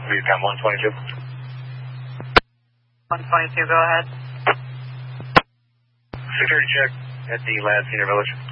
please, come 122. 122, go ahead. Security check at the Lansing Village.